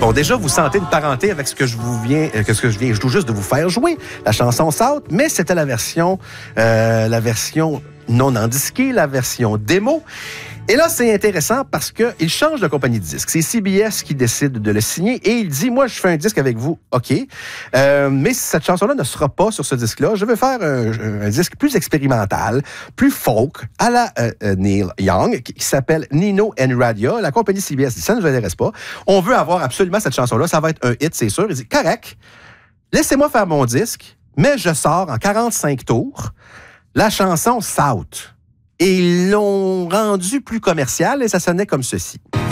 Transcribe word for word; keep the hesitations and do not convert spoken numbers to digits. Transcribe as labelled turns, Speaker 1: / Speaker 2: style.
Speaker 1: Bon, déjà, vous sentez une parenté avec ce que je vous viens, euh, que ce que je viens, je joue juste de vous faire jouer, la chanson South, mais c'était la version, euh, la version non endisquée, la version démo. Et là, c'est intéressant parce qu'il change de compagnie de disque. C'est C B S qui décide de le signer et il dit, moi, je fais un disque avec vous, OK, euh, mais cette chanson-là ne sera pas sur ce disque-là. Je veux faire un, un disque plus expérimental, plus folk, à la euh, Neil Young, qui, qui s'appelle Nino and Radia. La compagnie C B S dit, ça ne nous intéresse pas. On veut avoir absolument cette chanson-là. Ça va être un hit, c'est sûr. Il dit, correct, laissez-moi faire mon disque, mais je sors en quarante-cinq tours la chanson South. Et ils l'ont rendu plus commercial et ça sonnait comme ceci.